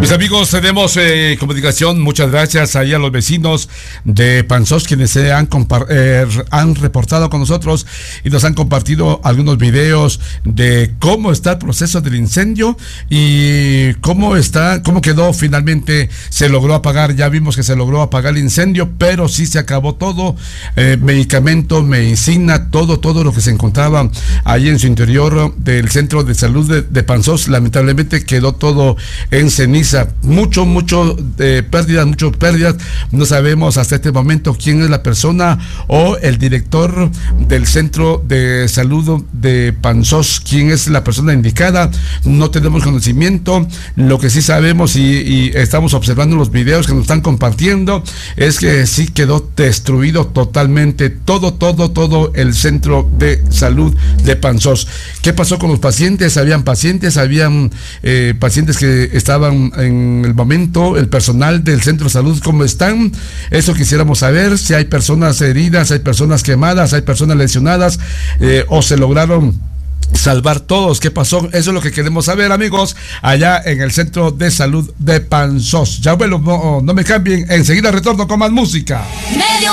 Mis amigos, tenemos comunicación. Muchas gracias ahí a los vecinos de Panzós, quienes se han reportado con nosotros y nos han compartido algunos videos de cómo está el proceso del incendio y cómo quedó finalmente. Se logró apagar, ya vimos que se logró apagar el incendio, pero sí se acabó todo, medicamento, medicina, todo lo que se encontraba ahí en su interior del centro de salud de Panzós. Lamentablemente quedó todo en ceniza. Mucho pérdidas. No sabemos hasta este momento quién es la persona o el director del centro de salud de Panzós, quién es la persona indicada. No tenemos conocimiento. Lo que sí sabemos y estamos observando los videos que nos están compartiendo es que sí quedó destruido totalmente todo el centro de salud de Panzós. ¿Qué pasó con los pacientes? Habían pacientes que estaban en el momento, el personal del centro de salud, ¿cómo están? Eso quisiéramos saber, si hay personas heridas, hay personas quemadas, hay personas lesionadas, o se lograron salvar todos. ¿Qué pasó? Eso es lo que queremos saber, amigos, allá en el centro de salud de Panzós. Ya vuelvo, no me cambien, enseguida retorno con más música.